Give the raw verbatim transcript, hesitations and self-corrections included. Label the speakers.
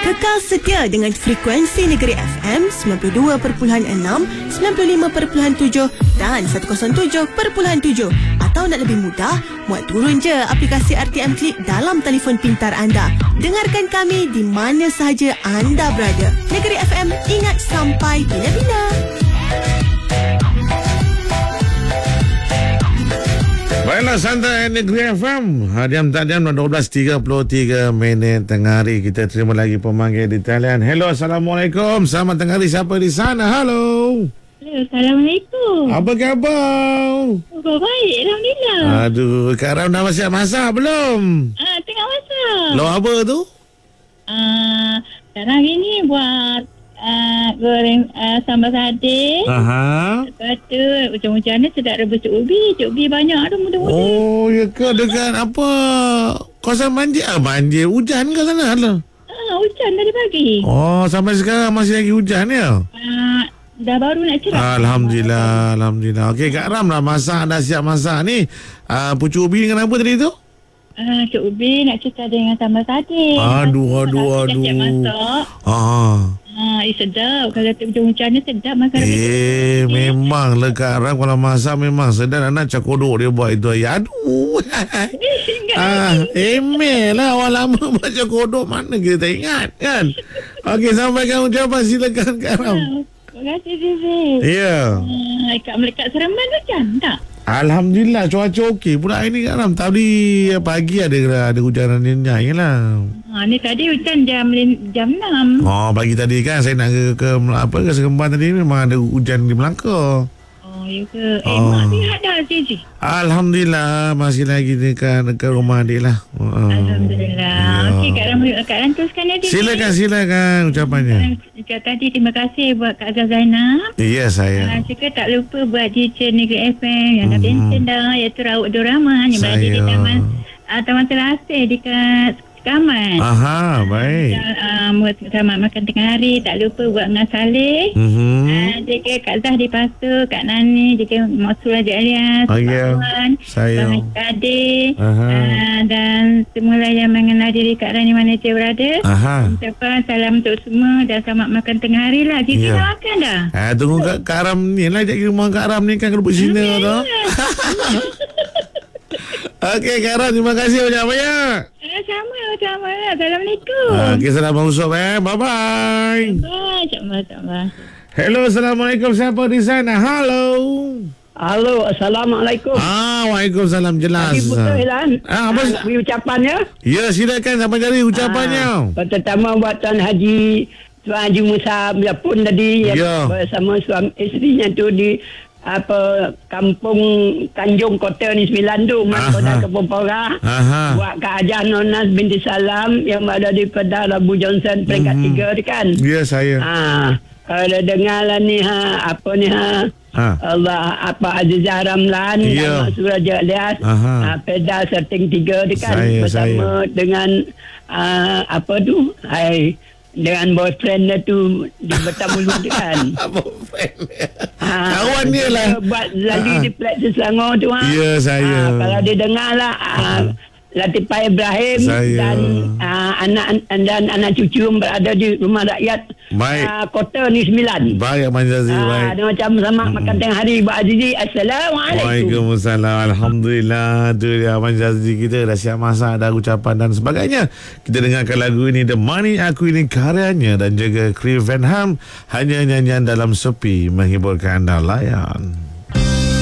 Speaker 1: Kekal setia dengan frekuensi Negeri F M sembilan puluh dua perpuluhan enam, sembilan puluh lima perpuluhan tujuh dan seratus tujuh perpuluhan tujuh. Atau nak lebih mudah, muat turun je aplikasi R T M Click dalam telefon pintar anda. Dengarkan kami di mana sahaja anda berada. Negeri F M, ingat sampai bila-bila.
Speaker 2: Baiklah, santai Negeri F M. Diam tak diam, dua belas tiga puluh tiga minit tengah hari. Kita terima lagi pemanggil di talian. Hello, Assalamualaikum. Selamat tengah hari. Siapa di sana? Halo.
Speaker 3: Hello, Assalamualaikum.
Speaker 2: Apa khabar?
Speaker 3: Oh, baik, Alhamdulillah.
Speaker 2: Aduh, Kak Ram dah siap masak belum?
Speaker 3: Ah, tengah masak.
Speaker 2: Lo apa tu?
Speaker 3: Ah, sekarang ini buat ah, goreng ah, sambal sate.
Speaker 2: Aha.
Speaker 3: Lepas tu, macam-macam ni sedap rebus cuk ubi. Cuk ubi banyak tu muda-muda.
Speaker 2: Oh, ya ke? Dekat apa? Kawasan banjir? Ah, banjir. Hujan ke sana? Alah.
Speaker 3: Ah, hujan tadi pagi.
Speaker 2: Oh, sampai sekarang masih lagi hujan ya?
Speaker 3: Ah, dah baru nak cerah.
Speaker 2: Alhamdulillah, Alhamdulillah. Okey, Kak Ram dah masak, dah siap masak ni. Uh, pucuk ubi dengan apa tadi tu?
Speaker 3: Ah, cuk ubi nak cerita dengan sambal sate.
Speaker 2: Aduh, aduh, aduh.
Speaker 3: Dah siap masak.
Speaker 2: Ah.
Speaker 3: Ah, eh, sedap. Kalau macam-macam ni sedap makan.
Speaker 2: Eh, memang lah Kak Ram kalau masak memang sedap. Anak cakodok dia buat itu. Ya, aduh. ah, Emel lah awal lama buat cakodok. Mana kita ingat kan? Okey, sampaikan ucapan, silakan Kak Ram.
Speaker 3: Terima kasih, Zizi.
Speaker 2: Ya.
Speaker 3: Uh, kat Melekat Seremban hujan tak?
Speaker 2: Alhamdulillah, cuaca okey pula ini Kak Ram. Tadi pagi ada ada hujan nyenyak je lah.
Speaker 3: Ha, ni tadi hujan jam jam enam.
Speaker 2: Oh, pagi tadi kan saya nak ke, ke apa ke Seremban tadi memang ada hujan di Melaka.
Speaker 3: Oh, ya ke? Eh,
Speaker 2: Oh.
Speaker 3: mak sihat dah, Zizi?
Speaker 2: Alhamdulillah, masih lagi dekat dekat rumah adik lah. Oh.
Speaker 3: Alhamdulillah.
Speaker 2: Ya.
Speaker 3: Okey, Kak Ram, Kak Ram teruskan ya, Zizi.
Speaker 2: Silakan, silakan ucapannya.
Speaker 3: Kak tadi terima kasih buat Kak Azhar Zainab.
Speaker 2: Ya, saya.
Speaker 3: Uh, juga tak lupa buat D J Negeri F M yang dah
Speaker 2: Mhm.
Speaker 3: pension dah, iaitu Raut Dorama yang berada di
Speaker 2: Saya.
Speaker 3: Taman uh, Taman Selasih dekat Kaman.
Speaker 2: Aha, baik.
Speaker 3: Uh, buat tamat makan tengah hari. Tak lupa buat dengan Saleh.
Speaker 2: Mhm.
Speaker 3: Uh, juga Kak Zah di Pasu, Kak Nani, juga Mak Surah Alias,
Speaker 2: Oh, ya.
Speaker 3: Puan,
Speaker 2: Saya.
Speaker 3: Bang Kadir,
Speaker 2: Aha.
Speaker 3: uh, dan semula yang mengenal diri Kak Rani mana dia berada.
Speaker 2: Aha.
Speaker 3: Ucapan salam untuk semua dan selamat makan tengah hari lah. Cici
Speaker 2: Ya.
Speaker 3: dah makan dah?
Speaker 2: Ah, tunggu Kak, Kak Ram ni lah. Jadi rumah Kak Ram ni kan kerupuk Cina tu. Okey, Kak Ram, terima kasih banyak-banyak.
Speaker 3: Eh, sama, sama. Assalamualaikum.
Speaker 2: Okey, selamat usop eh. Bye-bye.
Speaker 3: Bye, sama, sama.
Speaker 2: Hello, Assalamualaikum. Siapa di sana? Halo.
Speaker 4: Halo, Assalamualaikum.
Speaker 2: Ah, Waalaikumsalam. Jelas.
Speaker 4: Haji Putra Ilan.
Speaker 2: Ah, apa?
Speaker 4: Ah, beri ucapannya.
Speaker 2: Ya, silakan sampai jadi ucapannya.
Speaker 4: Ah, pertama buat Tuan Haji Tuan Haji Musa Biapun tadi yang
Speaker 2: Ya.
Speaker 4: bersama suami isterinya tu di apa kampung Tanjung Kota ni Sembilan tu Kota Kampung Pora.
Speaker 2: Aha.
Speaker 4: Buat Kak Hajah Nonas binti Salam yang berada di Pedal Abu Johnson peringkat
Speaker 2: Mhm.
Speaker 4: tiga tu kan.
Speaker 2: Ya, saya.
Speaker 4: Ah, kalau dengar lah ni ha apa ni ha
Speaker 2: Ha.
Speaker 4: Allah apa Azizah Ramlan
Speaker 2: Ya.
Speaker 4: dan Mak Surah Alias
Speaker 2: Aha.
Speaker 4: uh, pedal setting tiga tu kan
Speaker 2: Saya,
Speaker 4: bersama dengan uh, apa tu hai dengan boyfriend dia tu di Betamulu tu kan.
Speaker 2: Apa friend?
Speaker 4: Ha,
Speaker 2: Kawan dia lah.
Speaker 4: buat lalu
Speaker 2: Ha.
Speaker 4: di Plaza Selangor tu ha.
Speaker 2: Ya, saya.
Speaker 4: Ah, kalau dia dengar lah uh, Latifah Ibrahim
Speaker 2: Saya.
Speaker 4: dan uh, anak dan anak cucu yang berada di rumah rakyat
Speaker 2: Baik.
Speaker 4: uh, Kota ni Sembilan.
Speaker 2: Baik, Abang Jazi.
Speaker 4: Ah,
Speaker 2: Baik.
Speaker 4: dia macam selamat makan tengah hari Buat Azizi. Assalamualaikum.
Speaker 2: Waalaikumsalam. Alhamdulillah. Tu dia Abang Jazi kita dah siap masak, dah ucapan dan sebagainya. Kita dengarkan lagu ini, The Money Aku Ini karyanya dan juga Chris Van Ham. Hanya nyanyian dalam sepi menghiburkan anda. Layan.